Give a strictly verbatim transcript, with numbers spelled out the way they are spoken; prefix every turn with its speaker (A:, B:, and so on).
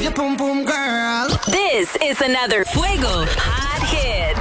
A: your pum pum girl.
B: This is another Fuego Hot Hit.